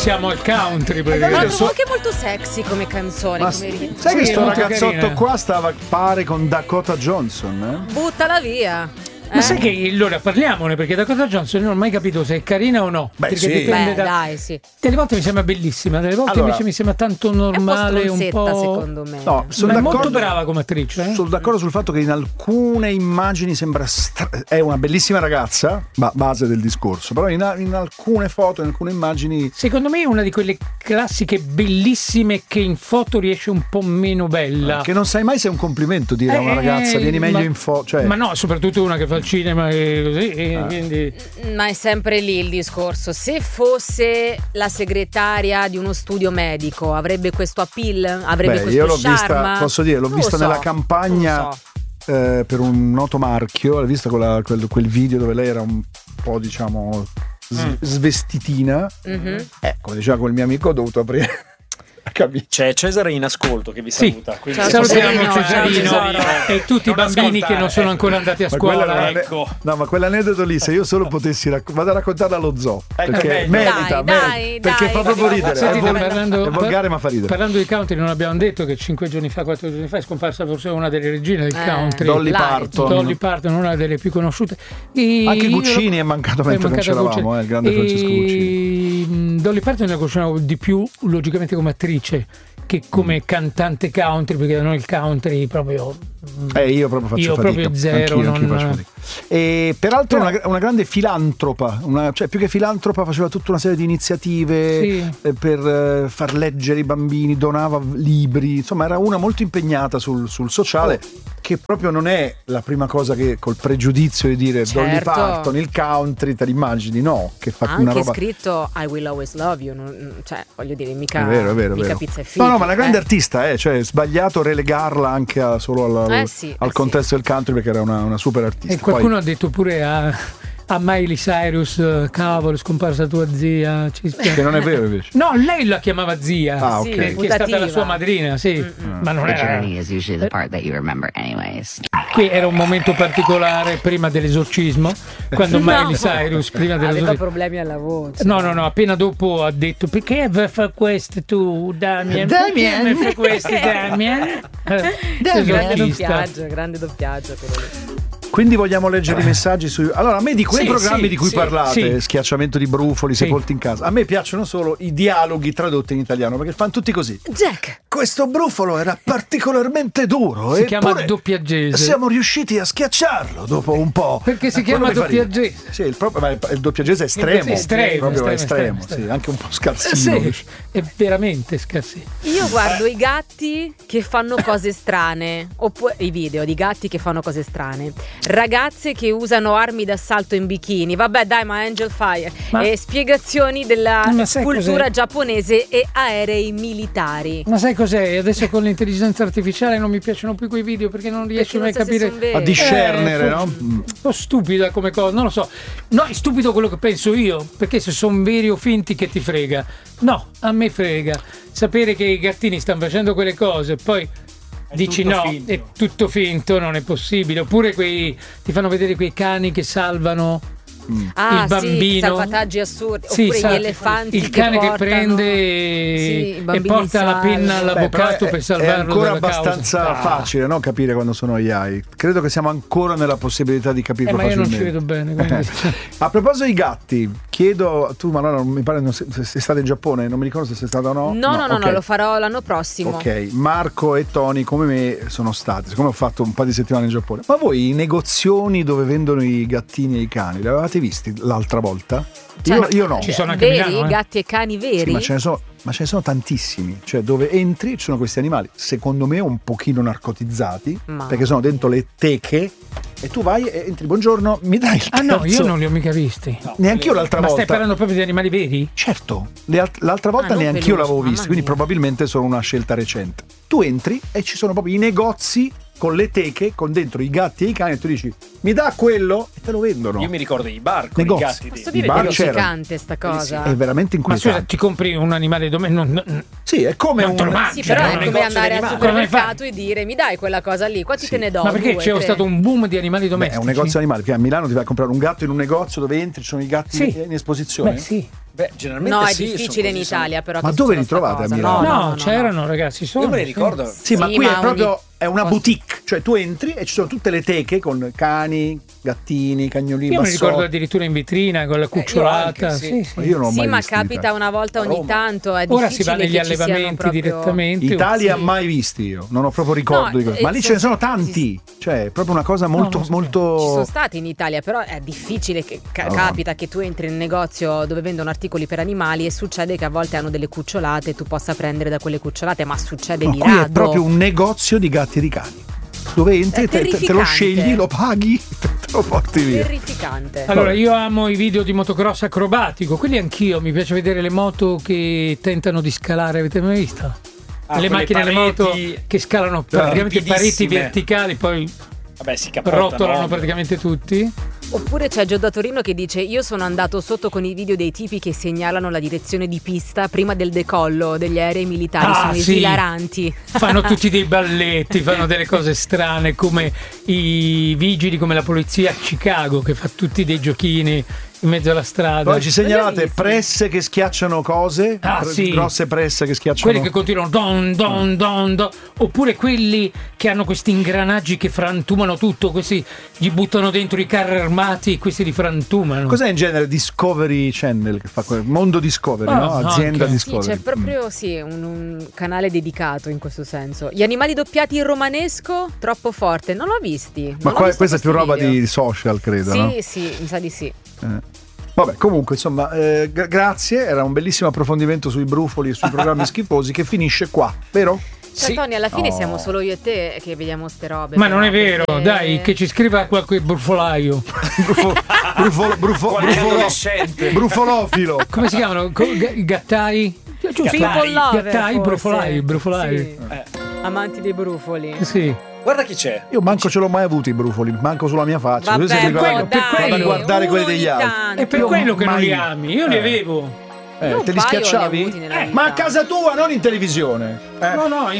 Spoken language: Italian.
passiamo al country. Ma lo trovo anche molto sexy come canzone. Ma sai che sto ragazzotto qua stava pare con Dakota Johnson? Buttala via. Ma sai che allora parliamone, perché Dakota Johnson non ho mai capito se è carina o no. Beh, perché sì. dipende dai, sì. Delle volte mi sembra bellissima, delle volte invece mi sembra tanto normale, un po' secondo me. No, ma è molto brava come attrice. Sono d'accordo sul fatto che in alcune immagini sembra è una bellissima ragazza, base del discorso, però in alcune foto, in alcune immagini secondo me è una di quelle classiche bellissime che in foto riesce un po' meno bella. Che non sai mai se è un complimento dire a una ragazza vieni meglio in foto, cioè. Ma no, soprattutto una che fa il cinema e così, quindi. Ma è sempre lì il discorso. Se fosse la segretaria di uno studio medico, avrebbe questo appeal? Avrebbe questo io l'ho charme? vista, posso dire, l'ho vista nella campagna per un noto marchio. L'ho vista quel video dove lei era un po', diciamo, svestitina. Come diceva quel mio amico, ho dovuto aprire. C'è Cesare in ascolto che vi saluta. Salutiamo Cesarino e tutti i bambini che non sono ancora andati a scuola. No, ma quell'aneddoto lì, se io solo potessi vado a raccontarla allo zoo, perché merita, perché fa proprio ridere. È volgare ma fa ridere. Parlando di country, non abbiamo detto che 4 giorni fa è scomparsa forse una delle regine del country, Dolly Parton, una delle più conosciute. Anche Guccini è mancato mentre non c'eravamo, il grande Francesco Guccini. Dolly Parton la conosciamo di più logicamente come attrice che come cantante country, perché da noi il country proprio io proprio faccio fatica. Zero. Anch'io faccio fatica. E peraltro una grande filantropa, cioè più che filantropa faceva tutta una serie di iniziative per far leggere i bambini, donava libri, insomma era una molto impegnata sul sociale, che proprio non è la prima cosa che col pregiudizio di dire Dolly Parton, il country, te l'immagini, no? Che fa anche una roba. Scritto I Will Always Love You, cioè voglio dire, mica è vero. pizza e figa. No, ma una grande artista, cioè è sbagliato relegarla anche solo al contesto del country, perché era una super artista. E qualcuno ha detto pure a Miley Cyrus, cavolo, è scomparsa tua zia, ci spiace. Che non è vero invece. No, lei la chiamava zia, okay. che è stata la sua madrina, sì. Ma non era. Qui era un momento particolare prima dell'esorcismo, quando Miley Cyrus prima dell'esorcismo aveva problemi alla voce. No, appena dopo ha detto perché fa questo tu, Damian? Perché fa questo, Damian? Grande doppiaggio quello lì. Quindi vogliamo leggere i messaggi allora, a me di quei programmi di cui parlate, Schiacciamento di brufoli, Sepolti in casa, a me piacciono solo i dialoghi tradotti in italiano, perché fanno tutti così. Jack, questo brufolo era particolarmente duro, si chiama doppiaggese. Siamo riusciti a schiacciarlo dopo un po'. Perché si chiama doppiagese. Sì, il doppiagese è estremo, sì, anche un po' scarsino. È veramente scarsino. Io guardo i gatti che fanno cose strane, oppure i video di gatti che fanno cose strane. Ragazze che usano armi d'assalto in bikini, vabbè dai, ma Angel Fire, e spiegazioni della cultura giapponese e aerei militari. Ma sai cos'è? Adesso con l'intelligenza artificiale non mi piacciono più quei video, perché non riesci mai a capire, a discernere, no? Un po' stupida come cosa, non lo so. No, è stupido quello che penso io, perché se sono veri o finti che ti frega. No, a me frega sapere che i gattini stanno facendo quelle cose, poi dici no, finto. È tutto finto, non è possibile. Oppure ti fanno vedere quei cani che salvano il bambino, salvataggi assurdi, oppure gli elefanti, il cane che prende e porta la penna all'avvocato per salvarlo. È ancora abbastanza facile, no? Capire quando sono AI. Credo che siamo ancora nella possibilità di capirlo facilmente. Ma io non ci vedo bene. A proposito dei gatti, chiedo, tu Manuela, mi pare se sei stata in Giappone, non mi ricordo se sei stata o no. No, okay. Lo farò l'anno prossimo. Ok, Marco e Tony come me sono stati, siccome ho fatto un po' di settimane in Giappone. Ma voi i negozioni dove vendono i gattini e i cani li avevate visti l'altra volta? Io no. Ci sono anche veri, gatti e cani veri? Sì, ma ce ne sono tantissimi, cioè dove entri ci sono questi animali, secondo me un pochino narcotizzati, perché sono dentro le teche e tu vai e entri, buongiorno, mi dai il terzo. No, io non li ho mica visti. No, neanche io l'altra volta. Ma stai parlando proprio di animali veri? Certo, l'altra volta neanche io l'avevo visto, quindi probabilmente sono una scelta recente. Tu entri e ci sono proprio i negozi con le teche, con dentro i gatti e i cani, e tu dici mi dà quello e te lo vendono. Io mi ricordo i bar con i gatti. Posso dire che è terrificante sta cosa? È veramente inquietante. Ma scusa, ti compri un animale sì, è come un sì, però è come andare al supermercato e dire mi dai quella cosa lì, quanti te ne do? Ma perché c'è stato un boom di animali domestici? È un negozio animali, a Milano ti vai a comprare un gatto in un negozio dove entri, ci sono i gatti in esposizione. Sì. Beh, generalmente no, è sì, difficile in Italia, però. Ma dove li trovate a Milano? No, c'erano ragazzi. Io me li ricordo. Sì, ma qui è proprio è una boutique, cioè tu entri e ci sono tutte le teche con cani, gattini, cagnolini. Io mi ricordo addirittura in vitrina con la cucciolata. Io non ho mai ma visto capita una volta ogni tanto. È ora si va negli che allevamenti proprio... direttamente. Italia mai visti io, non ho proprio ricordo di questo. Ma lì ce ne sono tanti, cioè è proprio una cosa molto molto. Ci sono stati in Italia, però è difficile che capita che tu entri in un negozio dove vendono articoli per animali e succede che a volte hanno delle cucciolate e tu possa prendere da quelle cucciolate, ma succede di qui rado. è proprio un negozio di gatti e di cani, dove entri, te lo scegli, lo paghi, te lo porti via. Terrificante. Allora, io amo i video di motocross acrobatico, quelli anch'io, mi piace vedere le moto che tentano di scalare, avete mai visto? Le macchine, le moto che scalano praticamente pareti verticali, poi si rotolano praticamente tutti. Oppure c'è Gio da Torino che dice: io sono andato sotto con i video dei tipi che segnalano la direzione di pista prima del decollo degli aerei militari, sono esilaranti. Fanno tutti dei balletti, fanno delle cose strane, come i vigili, come la polizia a Chicago che fa tutti dei giochini in mezzo alla strada. Poi ci segnalate presse che schiacciano cose, grosse presse che schiacciano. Quelli che continuano don, oppure quelli che hanno questi ingranaggi che frantumano tutto, questi gli buttano dentro i carri armati e questi li frantumano. Cos'è in genere Discovery Channel che fa Mondo Discovery, no? Azienda Discovery. Sì, c'è proprio un canale dedicato in questo senso. Gli animali doppiati in romanesco, troppo forte, non l'ho visti. Ma questa è più roba di social, credo, no? Sì, mi sa di sì. Vabbè, comunque, insomma, grazie, era un bellissimo approfondimento sui brufoli e sui programmi schifosi che finisce qua, vero? Cioè, Tony, alla fine siamo solo io e te che vediamo ste robe. Ma non è vero, dai, che ci scriva qualche brufolaio. Brufolofilo. Come si chiamano? Gattai? Gattai, brufolai. Sì. Amanti dei brufoli. Sì. Guarda chi c'è. Io manco ce l'ho mai avuti i brufoli, manco sulla mia faccia. Vabbè, vado a guardare quelli degli altri. È per quello che non li ami. Io li avevo. Te li schiacciavi? Ma a casa tua, non in televisione. No,